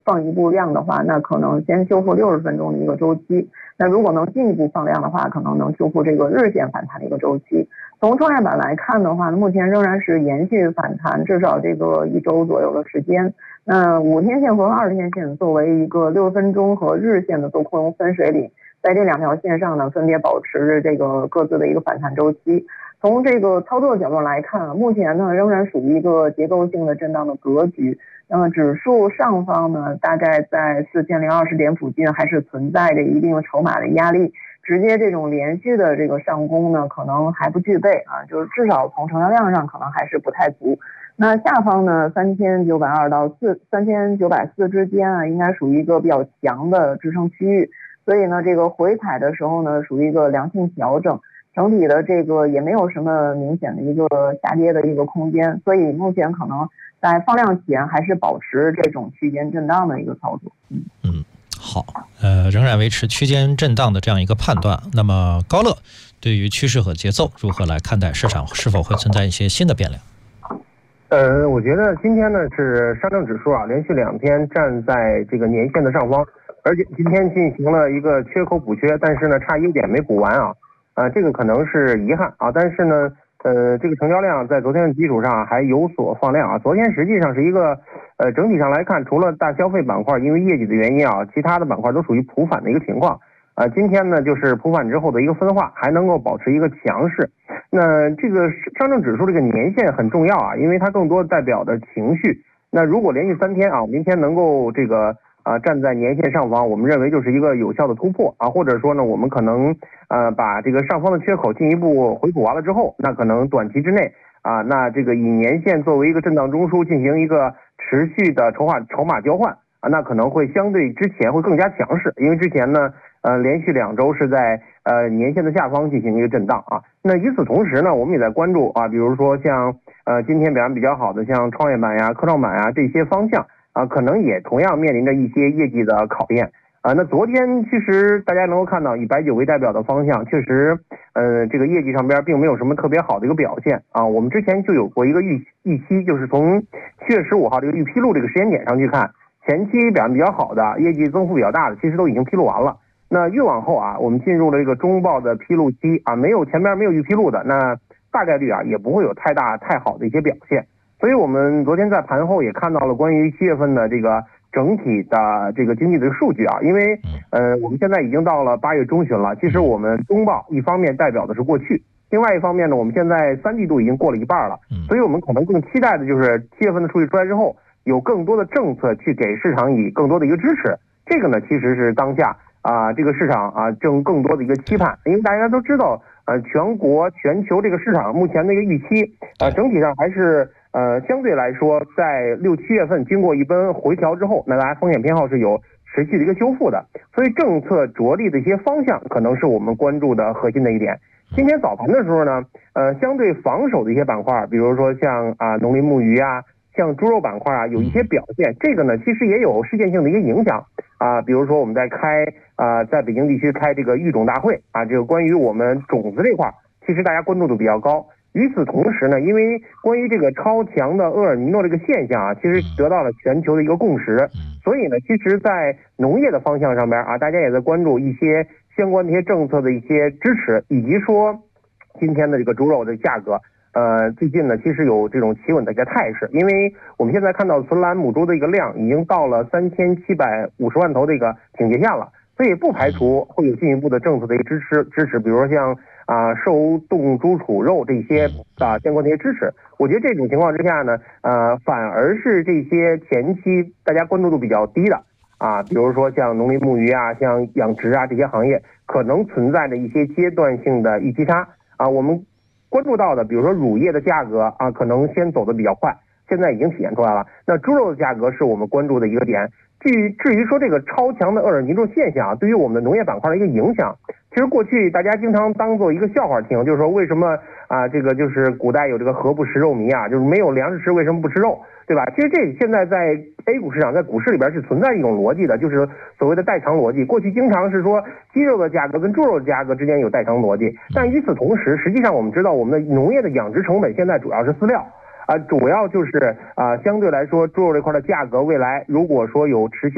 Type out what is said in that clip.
放一步量的话，那可能先修复60分钟的一个周期。那如果能进一步放量的话，可能能修复这个日线反弹的一个周期。从创业板来看的话，目前仍然是延续反弹，至少这个1周左右的时间。那5天线和20天线作为一个60分钟和日线的做空分水岭，在这2条线上呢，分别保持着这个各自的一个反弹周期。从这个操作角度来看，目前呢仍然属于一个结构性的震荡的格局。那么指数上方呢，大概在4020点附近还是存在着一定的筹码的压力，直接这种连续的这个上攻呢，可能还不具备啊，就是至少从成交量上可能还是不太足。那下方呢，3920到3940之间啊，应该属于一个比较强的支撑区域，所以呢，这个回踩的时候呢，属于一个良性调整。整体的这个也没有什么明显的一个下跌的一个空间，所以目前可能在放量前还是保持这种区间震荡的一个操作。 好，仍然维持区间震荡的这样一个判断。那么高乐对于趋势和节奏如何来看待？市场是否会存在一些新的变量？ 我觉得今天呢是上证指数啊连续2天站在这个年线的上方，而且今天进行了一个缺口补缺，但是呢差1点没补完啊。这个可能是遗憾啊，但是呢，这个成交量在昨天的基础上还有所放量啊。昨天实际上是一个，整体上来看，除了大消费板块因为业绩的原因啊，其他的板块都属于普反的一个情况。今天呢就是普反之后的一个分化，还能够保持一个强势。那这个上证指数这个年线很重要啊，因为它更多代表的情绪。那如果连续3天啊，明天能够这个站在年线上方，我们认为就是一个有效的突破啊，或者说呢，我们可能把这个上方的缺口进一步回补完了之后，那可能短期之内啊，那这个以年线作为一个震荡中枢进行一个持续的筹码交换啊，那可能会相对之前会更加强势，因为之前呢连续2周是在年线的下方进行一个震荡啊。那与此同时呢，我们也在关注啊，比如说像今天表现比较好的像创业板呀、科创板呀这些方向。可能也同样面临着一些业绩的考验啊。那昨天其实大家能够看到，以白酒为代表的方向，确实，这个业绩上边并没有什么特别好的一个表现啊。我们之前就有过一个预期，就是从7月15号这个预披露这个时间点上去看，前期表现比较好的、业绩增幅比较大的，其实都已经披露完了。那越往后啊，我们进入了这个中报的披露期啊，前边没有预披露的，那大概率啊也不会有太好的一些表现。所以我们昨天在盘后也看到了关于7月份的这个整体的这个经济的数据啊，因为我们现在已经到了8月中旬了，其实我们中报一方面代表的是过去，另外一方面呢，我们现在3季度已经过了一半了，所以我们可能更期待的就是7月份的数据出来之后，有更多的政策去给市场以更多的一个支持，这个呢其实是当下这个市场正更多的一个期盼，因为大家都知道全球这个市场目前的一个预期整体上还是相对来说，在6、7月份经过一波回调之后，那大家风险偏好是有持续的一个修复的，所以政策着力的一些方向可能是我们关注的核心的一点。今天早盘的时候呢，相对防守的一些板块，比如说像农林牧渔啊，像猪肉板块有一些表现，这个呢其实也有事件性的一个影响比如说我们在北京地区开这个育种大会这个关于我们种子这块，其实大家关注度比较高。与此同时呢，因为关于这个超强的厄尔尼诺这个现象其实得到了全球的一个共识，所以呢，其实在农业的方向上边大家也在关注一些相关的一些政策的一些支持，以及说今天的这个猪肉的价格，最近呢其实有这种企稳的一个态势，因为我们现在看到存栏母猪的一个量已经到了3750万头这个警戒线了，所以不排除会有进一步的政策的一个支持，比如说像受冻猪脯肉这些相关的一些支持。我觉得这种情况之下呢，反而是这些前期大家关注度比较低的比如说像农林牧渔像养殖这些行业，可能存在着一些阶段性的预期差我们关注到的，比如说乳业的价格可能先走的比较快，现在已经体现出来了。那猪肉的价格是我们关注的一个点。至于说这个超强的厄尔尼诺现象对于我们的农业板块的一个影响，其实过去大家经常当做一个笑话听，就是说为什么这个就是古代有这个何不食肉糜就是没有粮食吃为什么不吃肉，对吧？其实这现在在 A 股市场，在股市里边是存在一种逻辑的，就是所谓的代偿逻辑。过去经常是说鸡肉的价格跟猪肉的价格之间有代偿逻辑，但与此同时，实际上我们知道我们的农业的养殖成本现在主要是饲料主要就是相对来说猪肉这块的价格未来如果说有持续